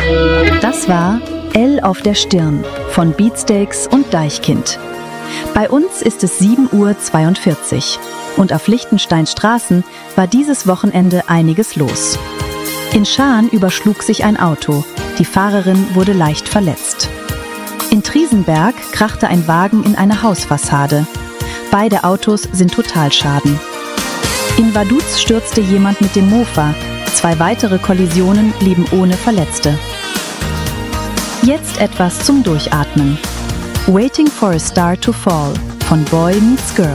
Das war L auf der Stirn von Beatsteaks und Deichkind. Bei uns ist es 7:42 Uhr und auf Liechtensteins Straßen war dieses Wochenende einiges los. In Schaan überschlug sich ein Auto, die Fahrerin wurde leicht verletzt. In Triesenberg krachte ein Wagen in eine Hausfassade. Beide Autos sind Totalschaden. In Vaduz stürzte jemand mit dem Mofa. 2 weitere Kollisionen blieben ohne Verletzte. Jetzt etwas zum Durchatmen. Waiting for a Star to Fall von Boy Meets Girl.